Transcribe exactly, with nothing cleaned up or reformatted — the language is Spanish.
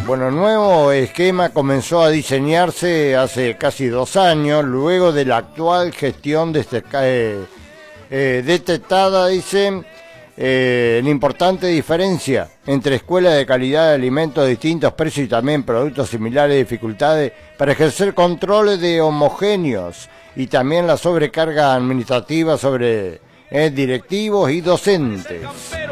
Bueno, el nuevo esquema comenzó a diseñarse hace casi dos años, luego de la actual gestión de este, eh, eh, detectada, dicen, eh, la importante diferencia entre escuelas de calidad de alimentos de distintos precios y también productos similares, dificultades para ejercer controles de homogéneos y también la sobrecarga administrativa sobre eh, directivos y docentes.